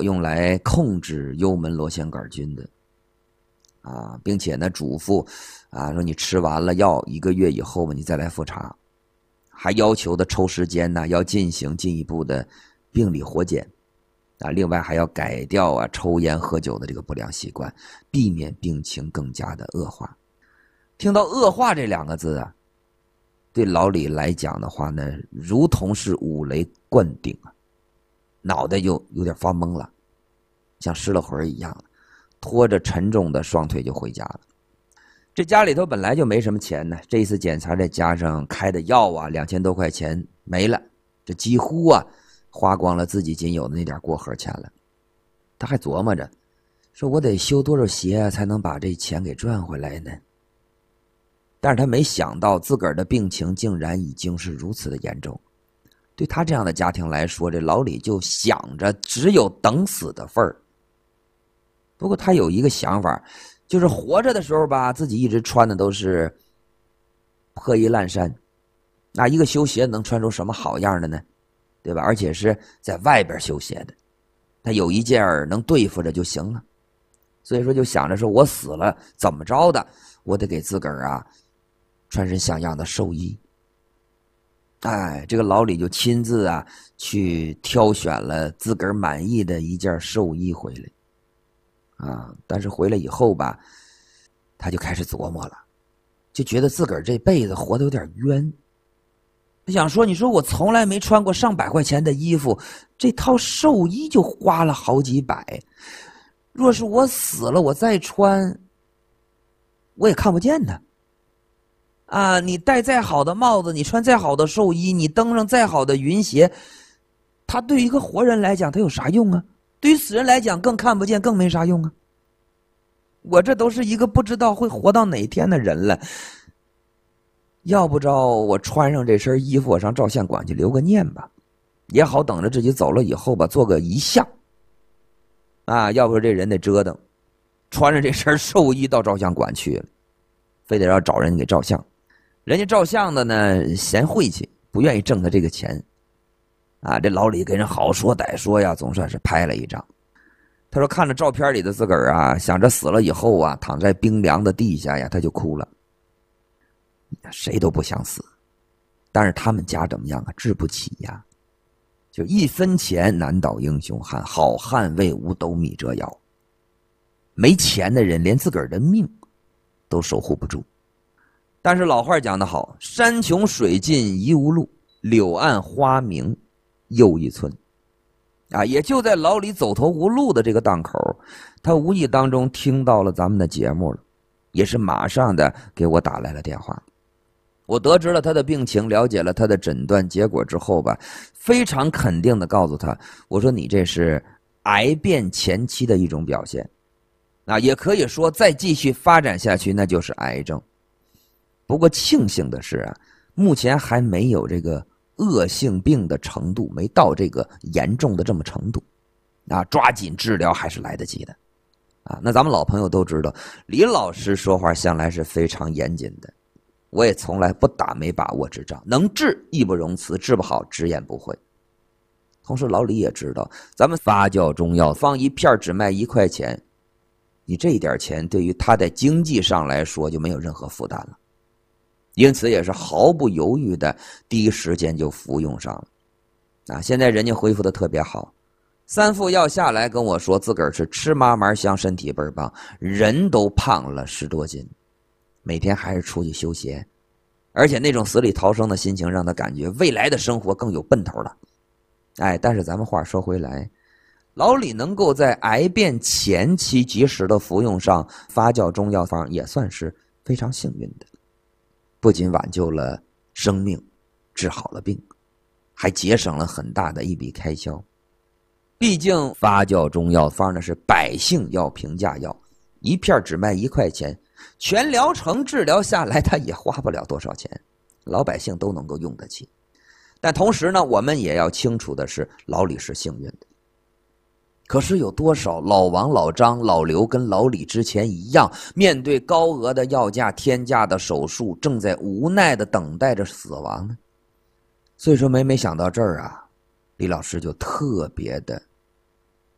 用来控制幽门螺旋杆菌的并且呢嘱咐说你吃完了药1个月以后你再来复查，还要求的抽时间呢要进行进一步的病理活检另外还要改掉抽烟喝酒的这个不良习惯，避免病情更加的恶化。听到恶化这2个字对老李来讲的话呢，如同是五雷灌顶脑袋就有点发懵了，像失了魂一样，拖着沉重的双腿就回家了。这家里头本来就没什么钱呢，这一次检查再加上开的药2000多块钱没了，这几乎花光了自己仅有的那点过河钱了。他还琢磨着说我得修多少鞋才能把这钱给赚回来呢？但是他没想到自个儿的病情竟然已经是如此的严重。对他这样的家庭来说，这老李就想着只有等死的份儿。不过他有一个想法，就是活着的时候自己一直穿的都是破衣烂衫，一个修鞋能穿出什么好样的呢？对吧？而且是在外边修鞋的，他有一件能对付着就行了。所以说就想着说我死了怎么着的，我得给自个儿穿身像样的寿衣。这个老李就亲自去挑选了自个儿满意的一件寿衣回来但是回来以后他就开始琢磨了，就觉得自个儿这辈子活得有点冤。他想说，你说我从来没穿过上百块钱的衣服，这套寿衣就花了好几百，若是我死了我再穿，我也看不见呢。你戴再好的帽子，你穿再好的寿衣，你登上再好的云鞋，它对于一个活人来讲它有啥用啊？对于死人来讲更看不见，更没啥用啊。我这都是一个不知道会活到哪天的人了，要不着我穿上这身衣服，我上照相馆去留个念吧，也好等着自己走了以后做个遗像要不这人得折腾，穿着这身寿衣到照相馆去了，非得要找人给照相。人家照相的呢嫌晦气，不愿意挣他这个钱这老李给人好说歹说总算是拍了一张。他说看着照片里的自个儿想着死了以后躺在冰凉的地下他就哭了。谁都不想死，但是他们家怎么样治不起就1分钱难倒英雄汉，好汉为五斗米折腰。没钱的人连自个儿的命都守护不住。但是老话讲得好，山穷水尽疑无路，柳暗花明又一村也就在老李走投无路的这个档口，他无意当中听到了咱们的节目了，也是马上的给我打来了电话。我得知了他的病情，了解了他的诊断结果之后非常肯定的告诉他，我说你这是癌变前期的一种表现也可以说再继续发展下去那就是癌症。不过庆幸的是目前还没有这个恶性病的程度，没到这个严重的这么程度抓紧治疗还是来得及的那咱们老朋友都知道，李老师说话向来是非常严谨的，我也从来不打没把握之仗，能治义不容辞，治不好直言不讳。同时老李也知道，咱们发酵中药方一片只卖1块钱，你这一点钱对于他在经济上来说就没有任何负担了，因此也是毫不犹豫的第一时间就服用上了现在人家恢复的特别好，3副药下来跟我说自个儿是吃嘛嘛香，身体倍儿棒，人都胖了10多斤，每天还是出去修鞋，而且那种死里逃生的心情让他感觉未来的生活更有奔头了。但是咱们话说回来，老李能够在癌变前期及时的服用上发酵中药方，也算是非常幸运的，不仅挽救了生命，治好了病，还节省了很大的一笔开销。毕竟发酵中药方呢是百姓药平价药，一片只卖1块钱，全疗程治疗下来他也花不了多少钱，老百姓都能够用得起。但同时呢，我们也要清楚的是，老李是幸运的。可是有多少老王、老张、老刘跟老李之前一样，面对高额的药价、天价的手术，正在无奈的等待着死亡呢？所以说每想到这儿李老师就特别的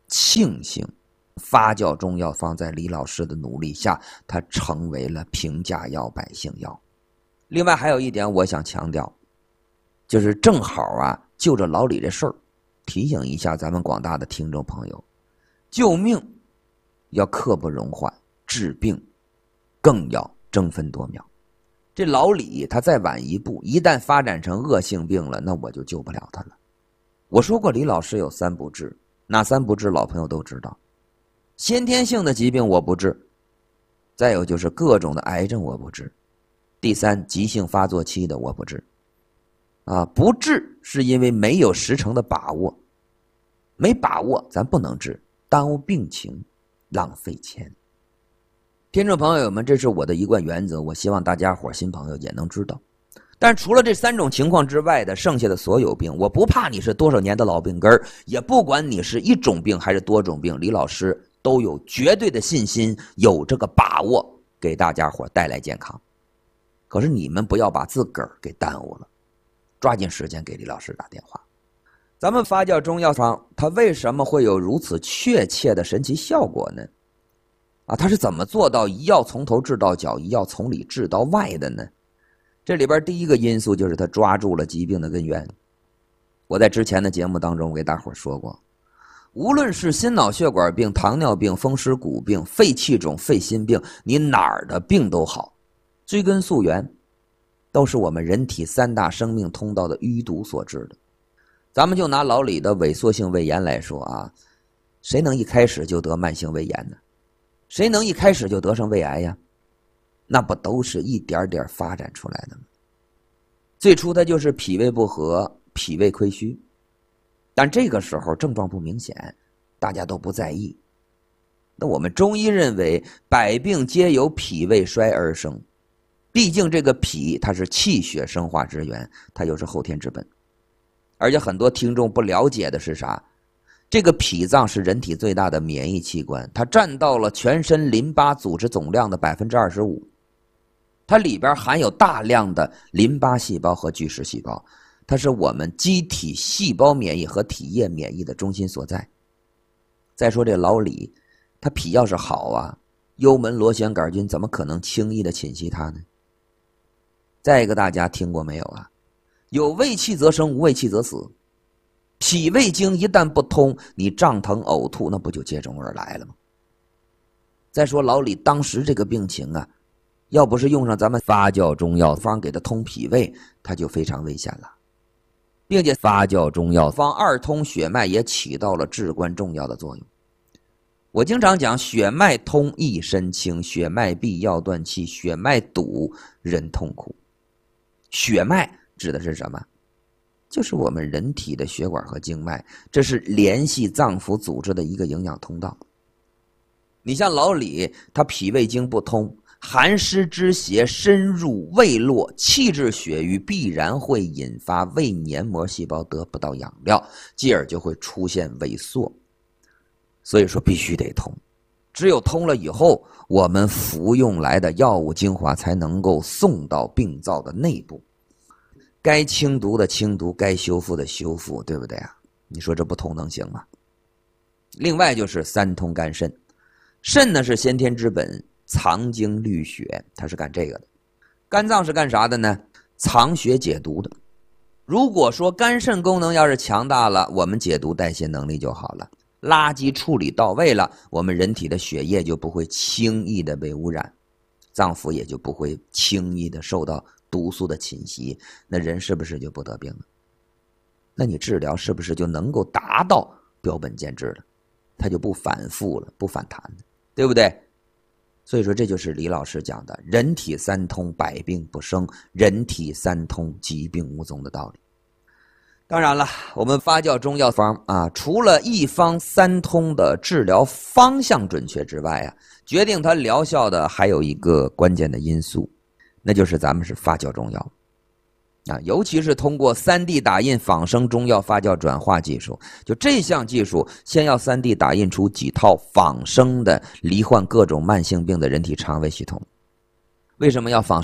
庆幸发酵中药方在李老师的努力下，它成为了平价药、百姓药。另外还有一点我想强调，就是正好就着老李这事儿，提醒一下咱们广大的听众朋友，救命要刻不容缓，治病更要争分夺秒。这老李他再晚一步，一旦发展成恶性病了，那我就救不了他了。我说过李老师有3不治，哪3不治老朋友都知道。先天性的疾病我不治，再有就是各种的癌症我不治，第3急性发作期的我不治。不治是因为没有10成的把握，没把握咱不能治，耽误病情，浪费钱。听众朋友们，这是我的一贯原则，我希望大家伙新朋友也能知道。但除了这3种情况之外的剩下的所有病，我不怕你是多少年的老病根，也不管你是1种病还是多种病，李老师都有绝对的信心，有这个把握给大家伙带来健康。可是你们不要把自个儿给耽误了，抓紧时间给李老师打电话。咱们发酵中药方它为什么会有如此确切的神奇效果呢？它是怎么做到一药从头治到脚，一药从里治到外的呢？这里边第一个因素就是他抓住了疾病的根源。我在之前的节目当中给大伙说过，无论是心脑血管病、糖尿病、风湿骨病、肺气肿、肺心病，你哪儿的病都好，追根溯源都是我们人体3大生命通道的淤堵所致的。咱们就拿老李的萎缩性胃炎来说谁能一开始就得慢性胃炎呢？谁能一开始就得上胃癌呀？那不都是一点点发展出来的吗？最初它就是脾胃不和、脾胃亏虚，但这个时候症状不明显，大家都不在意。那我们中医认为百病皆由脾胃衰而生，毕竟这个脾它是气血生化之源，它又是后天之本。而且很多听众不了解的是啥？这个脾脏是人体最大的免疫器官，它占到了全身淋巴组织总量的 25%， 它里边含有大量的淋巴细胞和巨噬细胞，它是我们机体细胞免疫和体液免疫的中心所在。再说这老李，他脾要是好幽门螺旋杆菌怎么可能轻易的侵袭他呢？再一个，大家听过没有有胃气则生，无胃气则死。脾胃经一旦不通，你胀疼呕吐，那不就接踵而来了吗？再说老李当时这个病情要不是用上咱们发酵中药方给他通脾胃，他就非常危险了。并且发酵中药方2通血脉也起到了至关重要的作用。我经常讲血脉通一身轻，血脉闭药断气，血脉堵人痛苦。血脉指的是什么？就是我们人体的血管和经脉，这是联系脏腑组织的一个营养通道。你像老李，他脾胃经不通，寒湿之邪深入胃络，气滞血瘀，必然会引发胃黏膜细胞得不到养料，继而就会出现萎缩。所以说必须得通，只有通了以后，我们服用来的药物精华才能够送到病灶的内部，该清毒的清毒，该修复的修复，对不对你说这不通能行吗？另外就是3通肝肾，肾呢是先天之本，藏精滤血，它是干这个的。肝脏是干啥的呢？藏血解毒的。如果说肝肾功能要是强大了，我们解毒代谢能力就好了，垃圾处理到位了，我们人体的血液就不会轻易的被污染，脏腑也就不会轻易的受到毒素的侵袭，那人是不是就不得病了？那你治疗是不是就能够达到标本兼治了？它就不反复了，不反弹了，对不对？所以说这就是李老师讲的人体3通百病不生，人体3通疾病无踪的道理。当然了，我们发酵中药方除了一方3通的治疗方向准确之外决定它疗效的还有一个关键的因素，那就是咱们是发酵中药尤其是通过 3D 打印仿生中药发酵转化技术，就这项技术先要 3D 打印出几套仿生的罹患各种慢性病的人体肠胃系统。为什么要仿